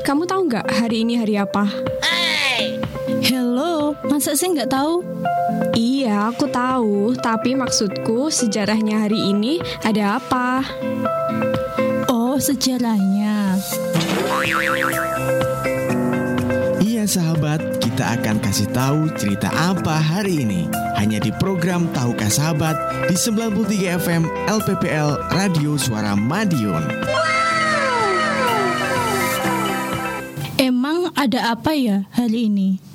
kamu tahu nggak hari ini hari apa? Hello, masa saya nggak tahu? Iya, aku tahu. Tapi maksudku sejarahnya hari ini ada apa? Oh, sejarahnya. Iya sahabat, kita akan kasih tahu cerita apa hari ini. Hanya di program Tahukah Sahabat di 93 FM LPPL Radio Suara Madiun. Emang ada apa ya hari ini?